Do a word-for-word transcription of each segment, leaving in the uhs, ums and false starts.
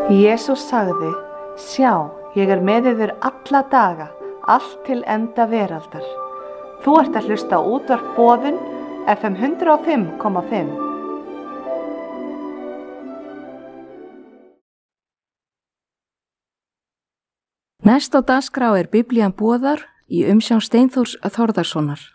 Jesús sagði, sjá, ég er með yður alla daga, allt til enda veraldar. Þú ert að hlusta á útvarp Boðun, F M hundrað og fimm komma fimm. Næst á dagskrá er Biblían boðar í umsjón Steinþórs Þórðarsonar.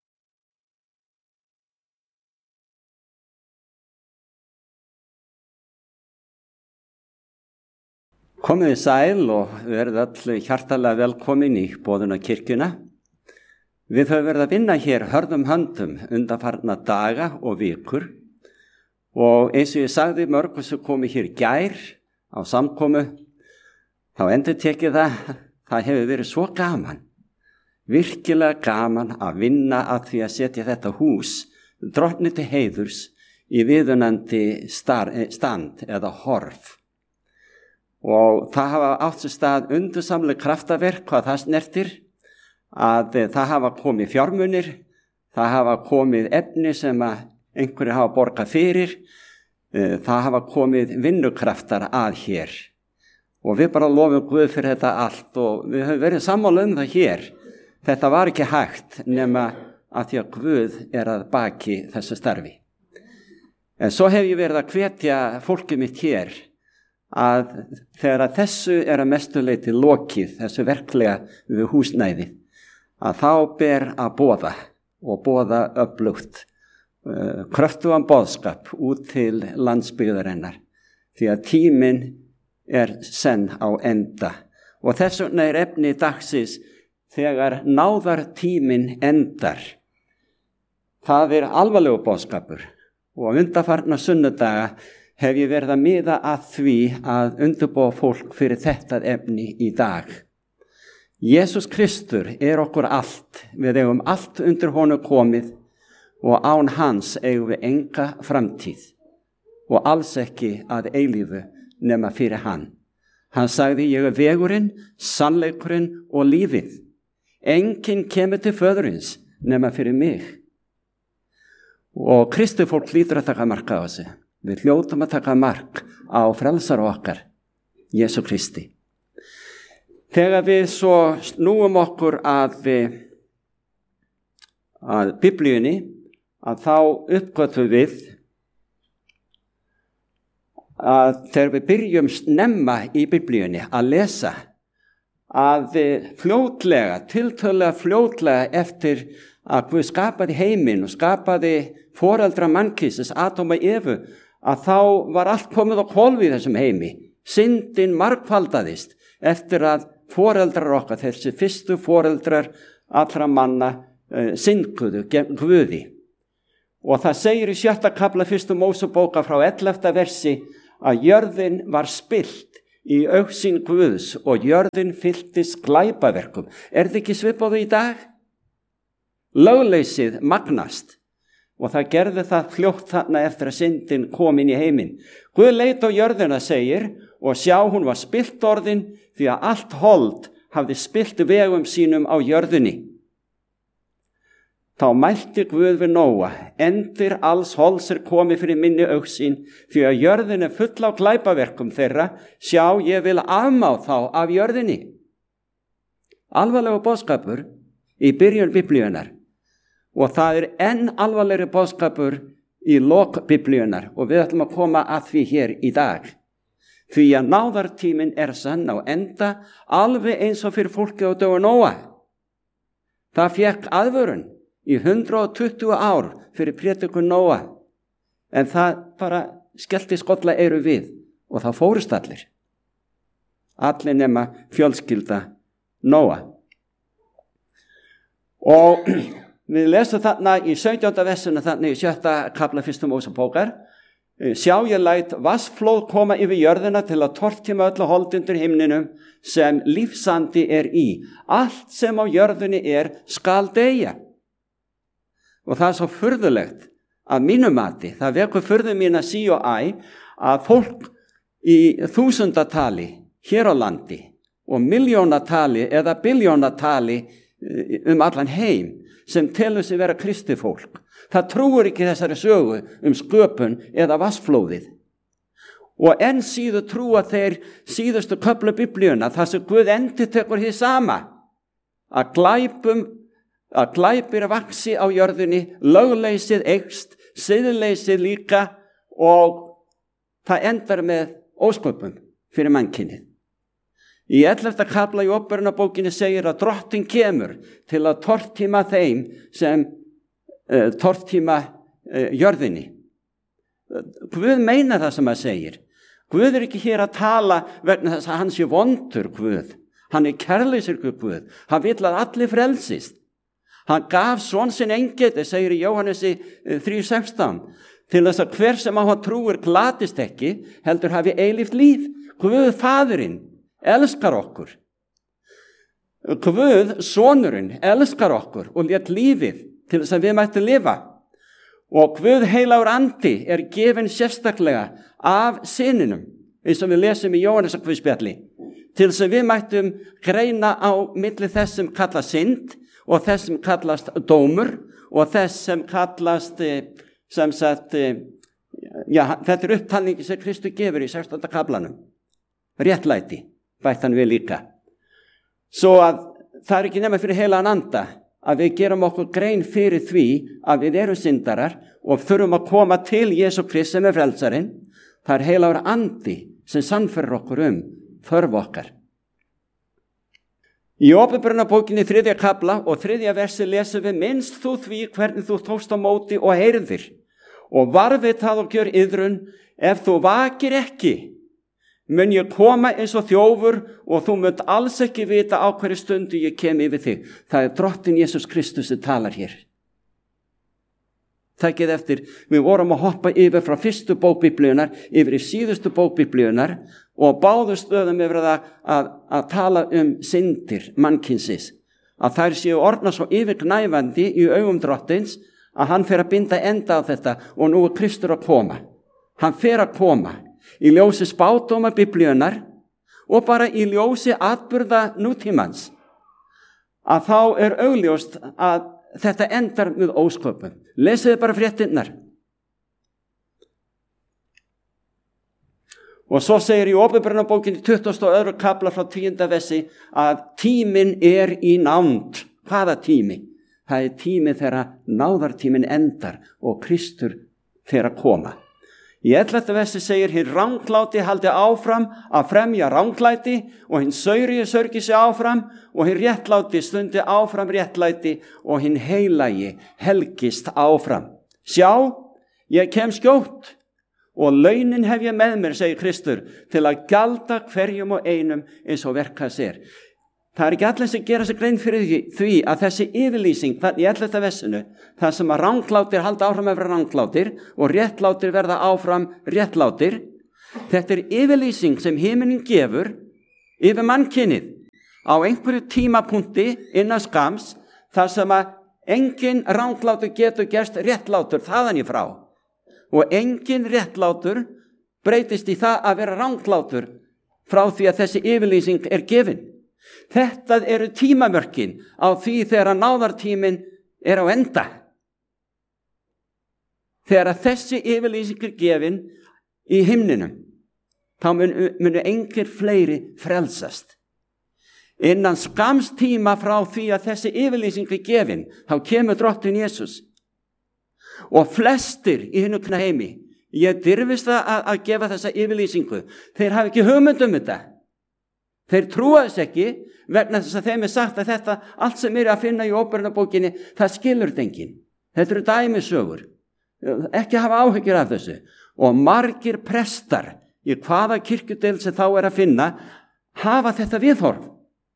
Komið sæl og verið öll hjartalega velkomin í Boðunarkirkjuna. Við höfum verið að vinna hér hörðum höndum undanfarna daga og vikur og eins og ég sagði mörgum sem komið hér í gær á samkomu, þá endur tekið það, það hefur verið svo gaman, virkilega gaman að vinna að því að setja þetta hús drottni til heiðurs í viðunandi stand eða horf. Og það hafa átt sér stað undursamleg kraftaverk hvað það snertir, að það hafa komið fjármunir, það hafa komið efni sem að einhverju hafa borgað fyrir, það hafa komið vinnukraftar að hér. Og við bara lofum Guð fyrir þetta allt og við höfum verið sammála um það hér. Þetta var ekki hægt nema að því að Guð er að baki þessu starfi. En svo hef ég verið að hvetja fólkið mitt hér að þegar að þessu er að mestu leyti lokið, þessu verklega við húsnæði, að þá ber að boða og boða öflugt uh, kröftugan boðskap út til landsbyggðarinnar, því að tíminn er senn á enda. Og þess vegna er efni dagsins þegar náðartíminn endar. Það er alvarlegur boðskapur og undanfarna sunnudaga hef ég verið að miða að því að undirbúa fólk fyrir þetta efni í dag. Jesús Kristur er okkur allt, við eigum allt undir honum komið og án hans eigum við enga framtíð og alls ekki að eilífu nema fyrir hann. Hann sagði, ég er vegurinn, sannleikurinn og lífið. Enginn kemur til föðurins nema fyrir mig. Og Kristi fólk hlýtur að taka mark á þessu. Við hljótum að taka mark á frelsara okkar, Jesú Kristi. Þegar við svo snúum okkur að, að Biblíunni, að þá uppgötvum við að þegar við byrjum snemma í Biblíunni að lesa, að fljótlega, tiltölulega fljótlega eftir að Guð skapaði heiminn og skapaði foreldra mannkynsins, Adam og Evu, að þá var allt komið á hvolf í þessum heimi. Syndin margfaldaðist eftir að foreldrar okkar, þessi fyrstu foreldrar allra manna, uh, syndguðu gegn Guði. Og það segir í sjötta kafla fyrstu Mósebókar frá ellefta versi að jörðin var spillt í augsýn Guðs og jörðin fylltist glæpaverkum. Er þið ekki svipað í dag? Lögleysið magnast. Og það gerði það fljótt þarna eftir að syndin kom inn í heiminn. Guð leit á jörðina, segir, og sjá hún var spillt orðin því að allt hold hafði spillt vegum sínum á jörðinni. Þá mælti Guð við Nóa, endir alls holds er komið fyrir minni augsýn, því að jörðin er full á glæpaverkum þeirra, sjá ég vil afmá þá af jörðinni. Alvarlegur boðskapur í byrjun Biblíunar. Og það er enn alvarlegri boðskapur í lok Biblíunar og við ætlum að koma að því hér í dag. Því að náðartíminn er sann á enda alveg eins og fyrir fólki á dögum Nóa. Það fékk aðvörun í hundrað og tuttugu ár fyrir prédikun Nóa. En það bara skellti skolla eyru við og það fórust allir. Allir nema fjölskylda Nóa. Og við lesum þarna í sautjánda versinu þarna í sjötta kafla fyrstu Mósebókar. Sjá ég læt vatnsflóð koma yfir jörðina til að tortíma öllu hold undir himninum sem lífsandi er í. Allt sem á jörðinni er skal deyja. Og það er svo furðulegt að mínu mati, það vekur furðu mín að sí og æ, að fólk í þúsundatali hér á landi og miljónatali eða biljónatali um allan heim sem telur sig vera kristið fólk. Það trúir ekki þessari sögu um sköpun eða vatnsflóðið. Og enn síður trúa þeir síðustu köflu Biblíuna, þar sem Guð endurtekur hið sama, að glæpum, að glæpir vaxi á jörðinni, lögleysið eykst, siðleysið líka, og það endar með ósköpum fyrir mannkynið. Í ellefta kafla í Åpenbarunarbókinni segir að Drottinn kemur til að tortíma þeim sem uh, tortíma uh, jörðinni. Guð meina það sem hann segir. Guð er ekki hér að tala vegna þess að hann sé vondur Guð. Hann er kærleysur Guð. Hann vill að allir frelsist. Hann gaf son sinn engeti, segir í Jóhannesi þrjú sextán, til þess að hver sem á hann trúir glatist ekki, heldur hafi eilíft líf. Guð Faðirinn elskar okkur. Guð sonurinn elskar okkur og lét lífið til þess að við mættum lifa. Og Guð heilagur andi er gefinn sérstaklega af syninum, eins og við lesum í Jóhannesarguðspjalli, til þess að við mættum greina á milli þess sem kallast synd og þess sem kallast dómur og þess sem kallast sem sagt, já, þetta er upptalningi sem Kristur gefur í sextánda kaflanum. Réttlæti, bætt hann við líka. Svo að það er ekki nema fyrir heilagan anda að við gerum okkur grein fyrir því að við erum syndarar og þurfum að koma til Jesú Krist sem er frelsarinn. Það er heilagur andi sem sannfærir okkur um þörf okkar. Í Åpenbarunarbókinni þriðja kafla og þriðja versi lesum við: minnst þú því hvernig þú tókst á móti og heyrðir, og varðið það og gjör iðrun, ef þú vakir ekki, mun ég koma eins og þjófur og þú munt alls ekki vita á hverju stundu ég kem yfir þig. Það er Drottinn Jesús Kristus sem talar hér. Takið eftir, við vorum að hoppa yfir frá fyrstu bók Biblíunnar yfir í síðustu bók Biblíunnar og báðu stöðum yfir það að, að tala um syndir mannkynsins, að þær séu orðnar svo yfirgnæfandi í augum Drottins að hann fer að binda enda á þetta, og nú er Kristur að koma. Hann fer að koma í ljósi spádóma Biblíunnar og bara í ljósi atburða nútímans, að þá er augljóst að þetta endar með ósköpum. Lesiði bara fréttirnar. Og svo segir í Åpenbarunarbókinni tuttugasta og öðrum kafla frá tíunda versi að tíminn er í nánd. Hvaða tími? Það er tími þegar náðartíminn endar og Kristur fer að koma. Í ellefta versi segir: hinn rangláti haldi áfram að fremja ranglæti og hinn saurigi sörgi sig áfram og hinn réttláti stundi áfram réttlæti og hinn heilagi helgist áfram. Sjá, ég kem skjótt og launin hef ég með mér, segir Kristur, til að gjalda hverjum og einum eins og verk hans er. Það er ekki allir sem gera sig grein fyrir því að þessi yfirlýsing í ellefta versinu, það sem að ranglátir halda áfram að vera ranglátir og réttlátir verða áfram réttlátir, þetta er yfirlýsing sem himinin gefur yfir mannkynið á einhverju tímapunkti innan skams, þar sem að engin ranglátur getur gerst réttlátur þaðan í frá, og engin réttlátur breytist í það að vera ranglátur frá því að þessi yfirlýsing er gefin. Þetta eru tímamörkin á því þegar að náðartíminn er á enda. Þegar að þessi yfirlýsing er gefin í himninum, þá munu, munu engir fleiri frelsast. Innan skams tíma frá því að þessi yfirlýsing er gefin, þá kemur Drottinn Jesús. Og flestir í hinu heimi, ég dirfist að, að gefa þessa yfirlýsingu, þeir hafa ekki hugmynd um þetta. Þeir trúa þess ekki vegna þess að þeim er sagt að þetta, allt sem er að finna í Åpenbarunarbókinni, það skilur þetta enginn. Þetta eru dæmisögur. Ekki hafa áhyggjur af þessu. Og margir prestar í hvaða kirkjudeild sem þá er að finna hafa þetta viðhorf.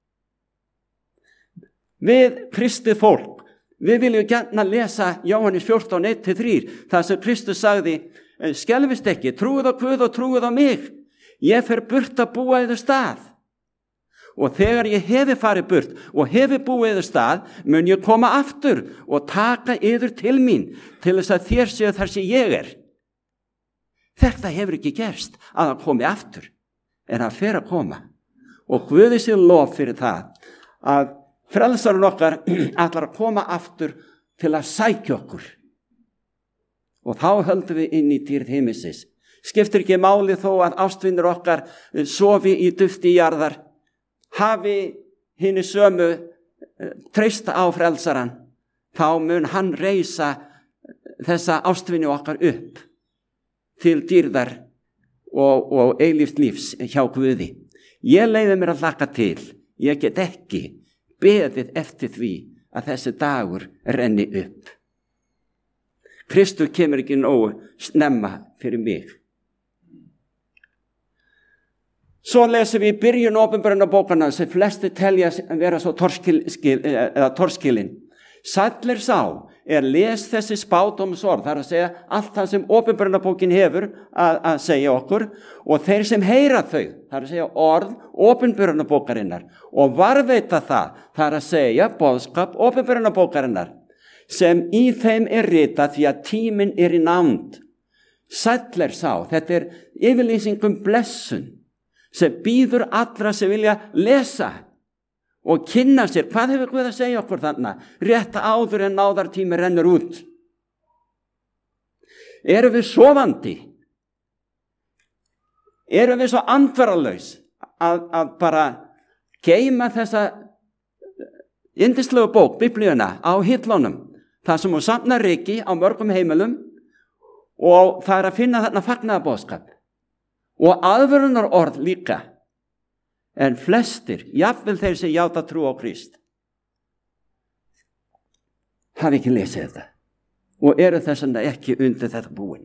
Við kristið fólk, við viljum gjarna lesa Jóhannes fjórtán, eitt til þrjú, þar sem Kristus sagði: skelfist ekki, trúið á Guð og trúið á mig. Ég fer burt að búa yður stað. Og þegar ég hefi farið burt og hefi búið yður stað, mun ég koma aftur og taka yður til mín, til þess að þér séu þar sem ég er. Þetta hefur ekki gerst að hann komi aftur, en hann fer að koma. Og Guði sé lof fyrir það að frelsarinn okkar ætlar að koma aftur til að sækja okkur. Og þá höldum við inn í dýrð himinsins. Skiptir ekki máli þó að ástvinir okkar sofi í dufti jarðar, hafi hinni sömu treysta á frelsaran, þá mun hann reisa þessa ástvini okkar upp til dýrðar og, og eilífs lífs hjá Guði. Ég leyfi mér að hlakka til, ég get ekki beðið eftir því að þessi dagur renni upp. Kristur kemur ekki nógu snemma fyrir mig. Svo lesum við í byrjun Åpenbarunarbókanna sem flesti telja að vera svo torskil, skil, eða torskilin. Sæll er sá er les þessi spádómsorð, það er að segja allt það sem Åpenbarunarbókin hefur að, að segja okkur, og þeir sem heyra þau, það er að segja orð Åpenbarunarbókarinnar og varðveita það, það er að segja boðskap Åpenbarunarbókarinnar sem í þeim er ritað því að tíminn er í nánd. Sæll er sá, þetta er yfirlýsingum blessun sem býður allra sem vilja lesa og kynna sér, hvað hefur Guð að segja okkur þannig, rétt áður en náðartími rennur út. Erum við sofandi? Erum við svo andvaralaus að, að bara geyma þessa yndislegu bók, Biblíuna, á hillunum, það sem hún safnar ryki á mörgum heimilum, og það er að finna þarna fagnaðarboðskap og aðvörunar orð líka. En flestir, jafnvel þeir sem játa trú á Krist, hafi ekki lesið þetta og eru þess vegna ekki undir þetta búin.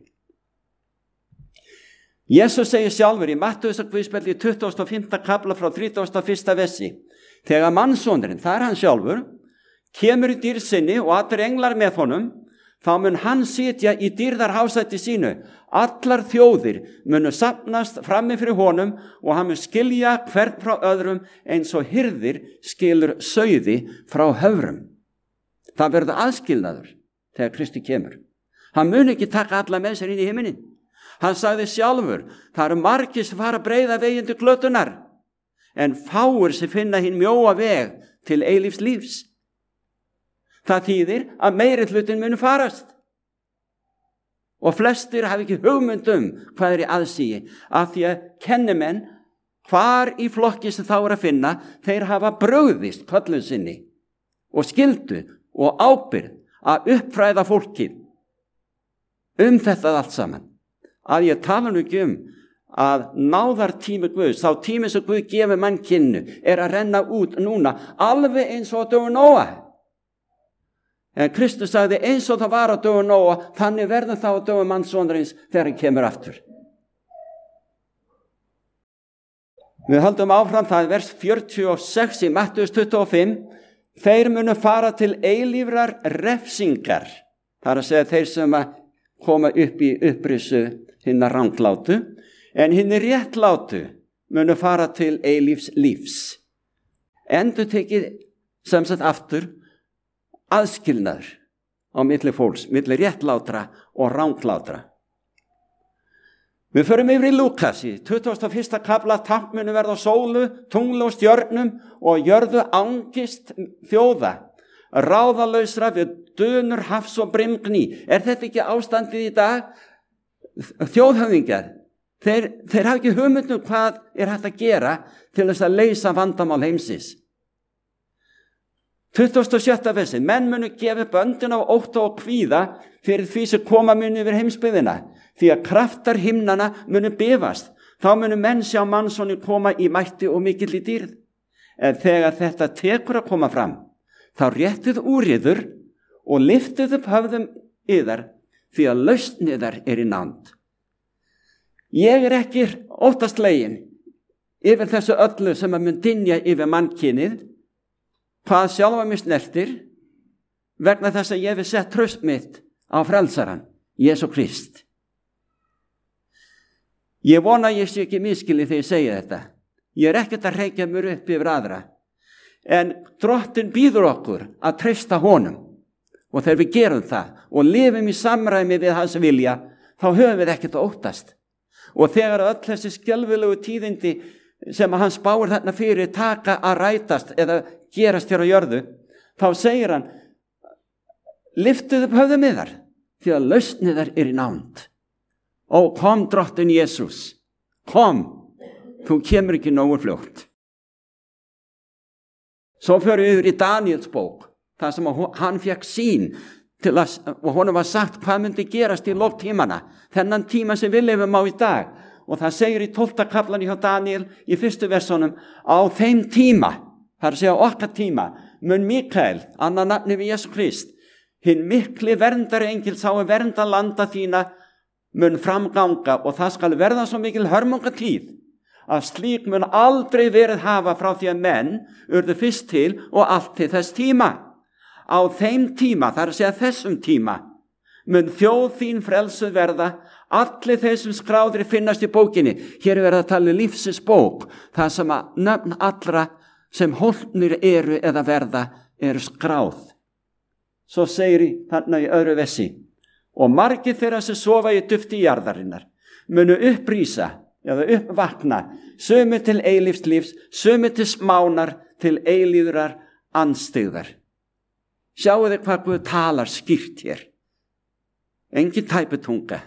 Jesus segir sjálfur í Mattheusarguðspjalli í tuttugasta og fimmta kafla frá þrítugasta og fyrsta versi, þegar mannssonurinn, það er hann sjálfur, kemur í dýrð sinni og allir englar með honum, þá mun hann sitja í dýrðarhásæti sínu. Allar þjóðir munu safnast frammi fyrir honum og hann mun skilja hvern frá öðrum eins og hirðir skilur sauði frá höfrum. Það verður aðskilnaður þegar Kristi kemur. Hann mun ekki taka alla með sér inn í himinin. Hann sagði sjálfur, það eru margir sem fara að breiða veginn til glötunar, en fáir sem finna hinn mjóa veg til eilífs lífs. Það þýðir að meiri hlutin munu farast. Og flestir hafi ekki hugmynd um hvað er í aðsíi, af því að kennimenn hvar í flokki sem þá er að finna, þeir hafa brugðist köllun sinni og skyldu og ábyrgð að uppfræða fólkið um þetta allt saman. Að ég tala nú ekki um að náðartími Guðs, þá tími sem Guð gefur mannkynnu, er að renna út núna, alveg eins og dögun Nóa. En Kristus sagði eins og það var á dögun Nóa, þannig verður það á dögun mannssonarins þegar hann kemur aftur. Við höldum áfram, það er vers fjörutíu og sex í Mattheus tuttugu og fimm. Þeir munu fara til eilífrar refsingar. Það er að segja þeir sem að koma upp í upprisu hinna ranglátu, en hinni réttlátu munu fara til eilífs lífs. Endur tekið sem sagt aftur aðskilnaður á milli fólks, milli réttlátra og ranglátra. Við förum yfir í Lúkas í tuttugasta og fyrsta kafla, tákn munu verða á sólu, tungli og stjörnum og jörðu angist þjóða, ráðalausra við dönur hafs og brimgný. Er þetta ekki ástandið í dag? Þjóðhöfðingjar, þeir, þeir hafa ekki hugmynd um hvað er hægt að gera til þess að leysa vandamál heimsins. tuttugasta og sjötta versi, menn munu gefa böndin á ótta og kvíða fyrir því sem koma munu yfir heimsbyggðina, því að kraftar himnana munu bifast. Þá munu menn sjá mannsoni koma í mætti og mikill í dýrð. En þegar þetta tekur að koma fram, þá réttið úr yður og liftið upp höfðum yðar, því að lausn yðar er í nánd. Ég er ekki óttaslegin yfir þessu öllu sem að mun dynja yfir mannkynið, hvað sjálfa mig snertir, vegna þess að ég hef sett traust mitt á frelsaran, Jesú Krist. Ég vona að ég sé ekki miskilið þegar ég segja þetta. Ég er ekkert að reykja mér upp yfir aðra. En Drottinn býður okkur að treysta honum. Og þegar við gerum það og lifum í samræmi við hans vilja, þá höfum við ekkert að óttast. Og þegar öll þessi skelfilegu tíðindi sem hann spáir þarna fyrir taka að rætast eða gerast hér á jörðu, þá segir hann, lyftið upp höfðum yðar, því að lausn yðar er í nánd. Ó, kom drottin Jesus, kom, þú kemur ekki nógu fljótt. Svo fyrir við yfir í Daniels bók, þar sem hann fekk sýn til að, og honum var sagt hvað myndi gerast í lok tímana, þennan tíma sem við lifum á í dag. Og það segir í tólfta kaflan hjá Daniel í fyrstu versunum, á þeim tíma, það er að segja okkar tíma, mun Mikael, annar nafni við Jesú Krist, hinn mikli verndari engil sá að vernda landa þína, mun framganga og það skal verða svo mikil hörmungatíð að slík mun aldrei verið hafa frá því að menn urðu fyrst til og allt til þess tíma. Á þeim tíma, það er að segja þessum tíma, mun þjóð þín frelsuð verða, allir þeir sem skráðir finnast í bókinni. Hér er verið að tala um lífsins bók, það sem að nöfn allra sem hólpnir eru eða verða eru skráð. Svo segir í, þarna í öðru vessi, og margir þeirra sem sofa í dufti jarðarinnar munu upprýsa eða uppvakna, sumir til eilífs lífs, sumir til smánar, til eilíðrar andstyggðar. Sjáu þið hvað Guð talar skýrt hér. Engin tæputunga.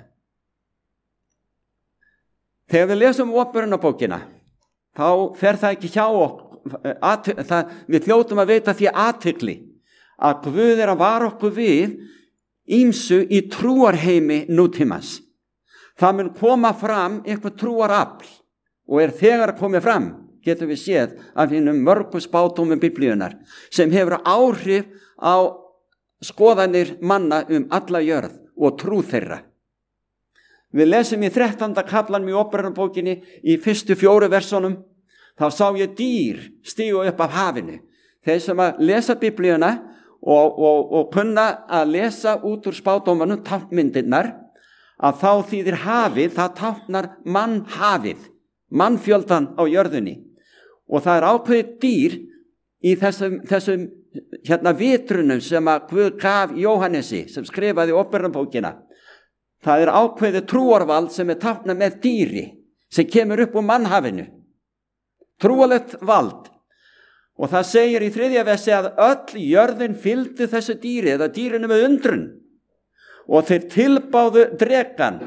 Þegar við lesum Åpenbarunarbókina, þá fer það ekki hjá okkur, við hljótum að veita því athygli að Guð er að vara okkur við ýmsu í trúarheimi nútímans. Það mun koma fram eitthvað trúarafl og er þegar að koma fram, getum við séð af hinnum mörgu spádómum Biblíunar, sem hefur áhrif á skoðanir manna um alla jörð og trú þeirra. Við lesum í þrettánda kaflanum í Åpenbarunarbókinni í fyrstu fjóru versunum, þá sá ég dýr stígu upp af hafinu. Þeir sem að lesa Biblíuna og, og, og kunna að lesa út úr spádómanum táknmyndirnar, að þá þýðir hafið, það táknar mannhafið, mannfjöldan á jörðunni. Og það er ákveðið dýr í þessum, þessum hérna vitrunum sem að Guð gaf Jóhannesi, sem skrifaði Åpenbarunarbókina. Það er ákveðið trúarvald sem er táknað með dýri, sem kemur upp úr mannhafinu. Trúarlegt vald. Og það segir í þriðja versi að öll jörðin fylgdi þessu dýri, eða dýrinu með undrun. Og þeir tilbáðu drekan.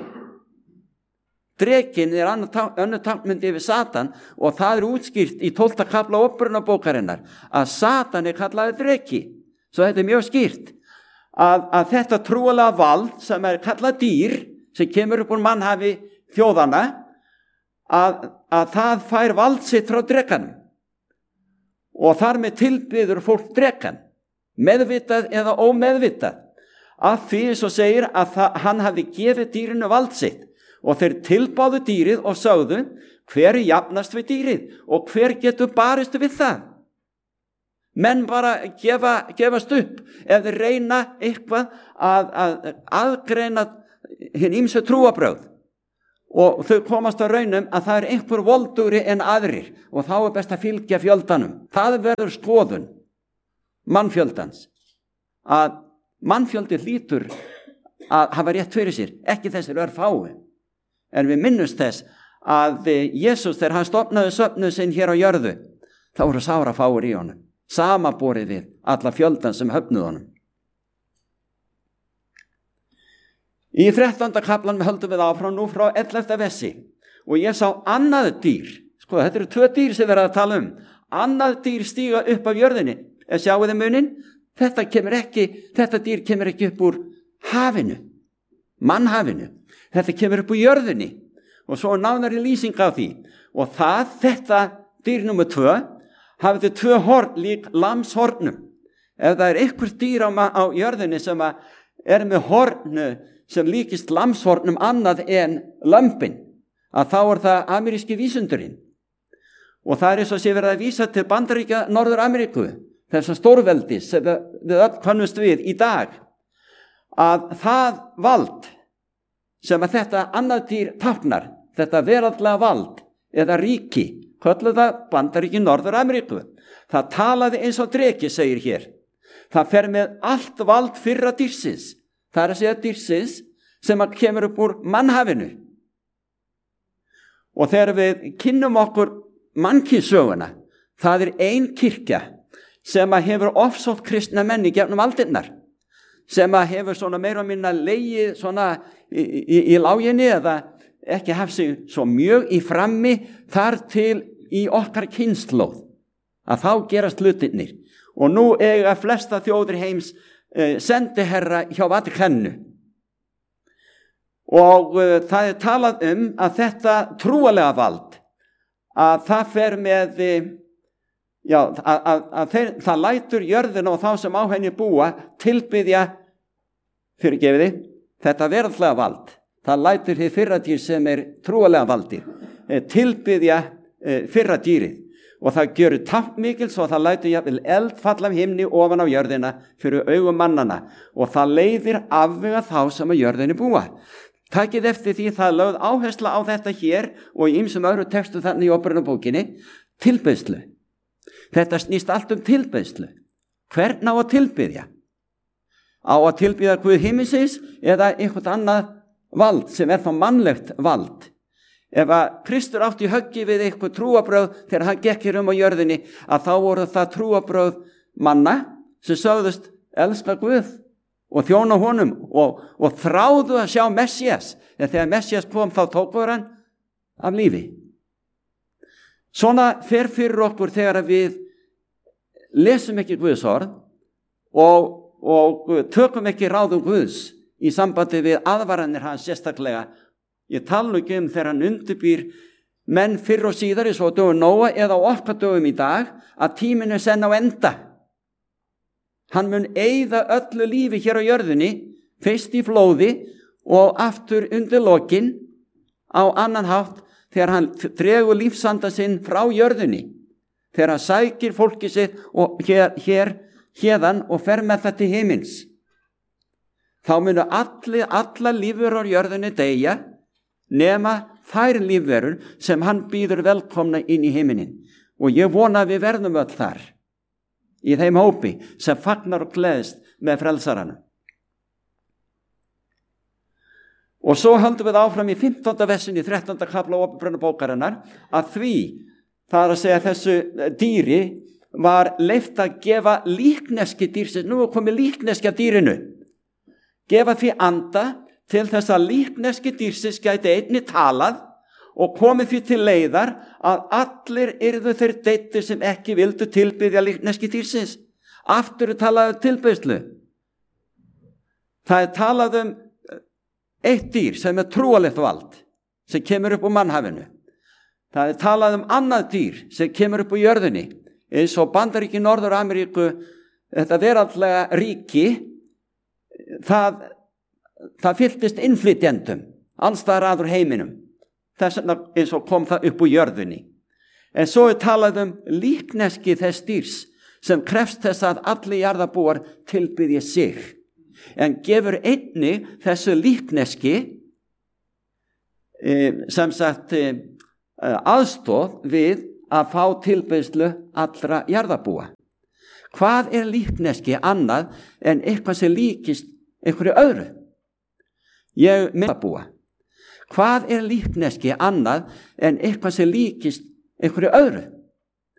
Drekin er önnur táknmynd yfir Satan og það er útskýrt í tólfta kafla Åpenbarunarbókarinnar að Satan er kallaði dreki. Svo þetta er mjög skýrt að, að þetta trúarlega vald sem er kallað dýr, sem kemur upp úr mannhafi þjóðana, að, að það fær vald sitt frá drekanum. Og þar með tilbyður fólk drekan, meðvitað eða ómeðvitað. Af því eins og segir að það, hann hafi gefið dýrinu vald sitt og þeir tilbáðu dýrið og sögðu hver er jafnast við dýrið og hver getur barist við það. Menn bara gefa, gefast upp ef þeir reyna eitthvað að, að aðgreina hinn ýmsu trúarbrögð og þau komast að raunum að það er einhver voldugri en aðrir og þá er best að fylgja fjöldanum. Það verður skoðun mannfjöldans að mannfjöldi hlýtur að hafa rétt fyrir sér, ekki þessir örfái. En við minnumst þess að Jesús, þegar hann stofnaði söfnuð sinn hér á jörðu, þá voru sára fáir í honum, samaborið við alla fjöldan sem höfnuð honum. Í þrettánda kaflanum höldum við áfram nú frá ellefta versi og ég sá annað dýr, sko þetta eru tvö dýr sem við erum að tala um, annað dýr stíga upp af jörðinni, eða sjáu þið munin? Þetta kemur ekki, þetta dýr kemur ekki upp úr hafinu, mannhafinu. Þetta kemur upp úr jörðinni og svo nánari lýsing af því. Og það, þetta dýr nummer tvö, hafði tvö horn lík lamshornum. Ef það er einhver dýr á, á jörðinni sem er með hornu sem líkist lamshornum annað en lömbin, að þá er það ameríski vísundurinn. Og það er eins og sé verið að vísa til Bandaríkja Norður-Ameríku, þessar stórveldis sem við öll kannumst við í dag, að það vald sem að þetta annað dýr táknar, þetta veraldlega vald eða ríki, kölluð það Bandaríki Norður-Ameríku. Það talaði eins og dreki, segir hér. Það fer með allt vald fyrra dýrsins, það er að segja dýrsins sem að kemur upp úr mannhafinu. Og þegar við kynnum okkur mannkynssöguna, það er ein kirkja sem að hefur ofsótt kristna menn í gegnum aldirnar, sem að hefur svona meira og minna legið svona í, í, í láginni eða ekki haft sig svo mjög í frammi þar til í okkar kynslóð að þá gerast hlutirnir. Og nú eiga flesta þjóðir heims eh, sendiherra hjá Vatíkaninu. Og uh, það er talað um að þetta trúalega vald, að það fer með, já, að, að, að þeir, það lætur jörðina og þá sem á henni búa tilbiðja, fyrirgefiði, þetta veraldlega vald. Það lætur því fyrra dýr sem er trúalega valdir, tilbiðja fyrra dýrið. Og það gjör tampmikil svo það lætur jafnvel eld falla af himni ofan á jörðina fyrir augum mannana. Og það leiðir afvega þá sem að jörðinni búa. Takið eftir því það lögð áhersla á þetta hér og í ýmsum öðru textu þannig í Óperunarbókinni, tilbeiðslu. Þetta snýst allt um tilbeiðslu. Hvern á að tilbiðja? Á að tilbiðja Guð himinsins eða eitthvað annað vald sem er þá mannlegt vald? Ef að Kristur átti í höggi við eitthvað trúabröð þegar hann gekkir um á jörðinni, að þá voru það trúabröð manna sem sögðust elska Guð og þjóna honum og, og þráðu að sjá Messías. En þegar Messías kom þá tók hann af lífi. Svona fer fyrir okkur þegar við lesum ekki Guðs orð og, og tökum ekki ráðum Guðs í sambandi við aðvaranir hans sérstaklega. Ég tala nú ekki um þegar hann undirbýr menn fyrr og síðar í svo dögum Nóa eða á okkar dögum í dag að tíminn er senn á enda. Hann mun eyða öllu lífi hér á jörðinni, fyrst í flóði og aftur undir lokin á annan hátt þegar hann dregur lífsanda sinn frá jörðinni, þegar hann sækir fólki sitt og hér, hér hérðan og fer með það til himins. Þá munu allir, alla lífur á jörðinni deyja nema þær lífverur sem hann býður velkomna inn í himinin. Og ég vona að við verðum öll þar, í þeim hópi sem fagnar og gleðst með frelsaranum. Og svo höldum við áfram í fimmtánda versin í þrettánda kafla Óperunarbókarinnar að því, það er að segja þessu dýri, var leyft að gefa líkneski dýrsins, nú er komið líkneski af dýrinu, gefa því anda til þess að líkneski dýrsins gæti einni talað og komið því til leiðar að allir yrðu þeir deittir sem ekki vildu tilbiðja líkneski dýrsins. Aftur er talað um tilbeiðslu. Það er talað um eitt dýr sem er trúalegt vald, sem kemur upp úr mannhafinu. Það er talað um annað dýr sem kemur upp úr jörðinni, eins og Bandaríki Norður-Ameríku, þetta veraldlega ríki, það, það fylltist innflytjendum, alls staðar að úr heiminum. Þess vegna eins og kom það upp úr jörðinni. En svo er talað um líkneski þess dýrs sem krefst þess að allir jarðarbúar tilbiðji sig. En gefur einni þessu líkneski e, sem sagt e, aðstoð við að fá tilbiðslu allra jarðarbúa. Hvað er líkneski annað en eitthvað sem líkist einhverju öðru? Ég mynda búa. Hvað er líkneski annað en eitthvað sem líkist einhverju öðru?